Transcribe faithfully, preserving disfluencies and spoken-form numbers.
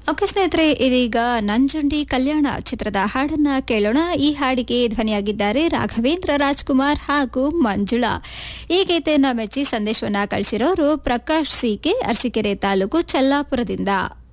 Okay ಸ್ನೇಹಿತರೆ, ಇದೀಗ ನಂಜುಂಡಿ ಕಲ್ಯಾಣ ಚಿತ್ರದ ಹಾಡನ್ನ ಕೇಳೋಣ. ಈ ಹಾಡಿಗೆ ಧ್ವನಿಯಾಗಿದ್ದಾರೆ ರಾಘವೇಂದ್ರ ರಾಜ್ಕುಮಾರ್ ಹಾಗೂ ಮಂಜುಳಾ. ಈ ಗೀತೆಯನ್ನ ಮೆಚ್ಚಿ ಸಂದೇಶವನ್ನ ಕಳಿಸಿರೋರು ಪ್ರಕಾಶ್ ಸಿಕೆ, ಅರಸೀಕೆರೆ ತಾಲೂಕು, ಚಲ್ಲಾಪುರದಿಂದ.